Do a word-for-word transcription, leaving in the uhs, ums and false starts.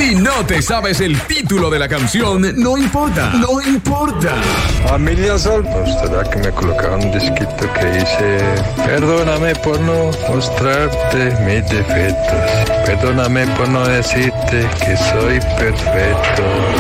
Si no te sabes el título de la canción, no importa, no importa. Familia Sol, pues será que me colocaron un disquito que dice: perdóname por no mostrarte mis defectos, perdóname por no decirte que soy perfecto.